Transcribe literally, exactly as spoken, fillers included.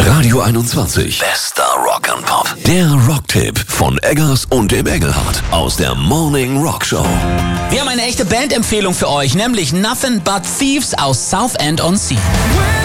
Radio einundzwanzig. Bester Rock and Pop. Der Rocktipp von Eggers und dem Engelhardt aus der Morning Rock Show. Wir haben eine echte Bandempfehlung für euch, nämlich Nothing But Thieves aus Southend-on-Sea.